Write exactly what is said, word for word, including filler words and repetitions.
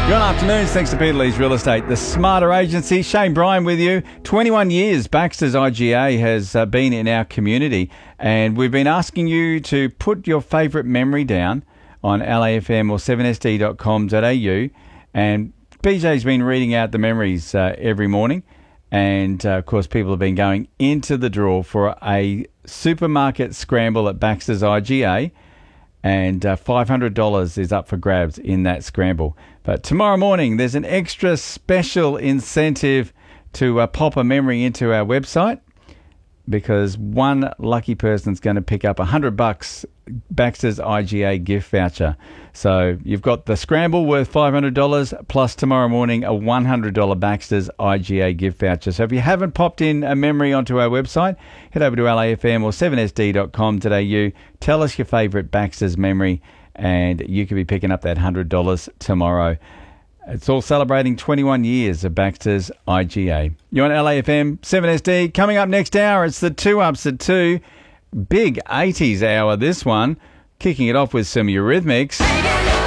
Good afternoon. Thanks to Peter Lee's Real Estate, the smarter agency. Shane Bryan with you. twenty-one years Baxter's I G A has uh, been in our community, and we've been asking you to put your favourite memory down on L A F M or seven S D dot com dot A U. And B J's been reading out the memories uh, every morning. And, uh, of course, people have been going into the draw for a supermarket scramble at Baxter's I G A. And uh, five hundred dollars is up for grabs in that scramble. But tomorrow morning, there's an extra special incentive to uh, pop a memory into our website, because one lucky person's going to pick up one hundred bucks Baxter's I G A gift voucher. So you've got the scramble worth five hundred dollars, plus tomorrow morning a one hundred dollars Baxter's I G A gift voucher. So if you haven't popped in a memory onto our website, head over to L A F M or seven S D dot com dot A U. Tell us your favourite Baxter's memory, and you could be picking up that one hundred dollars tomorrow. It's all celebrating twenty-one years of Baxter's I G A. You're on L A F M, seven S D. Coming up next hour, it's the two ups at two. Big eighties hour, this one. Kicking it off with some Eurythmics.